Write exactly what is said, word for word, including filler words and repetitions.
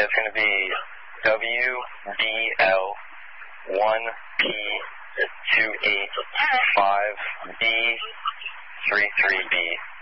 it's going to be W D L one P two eight five B three three B.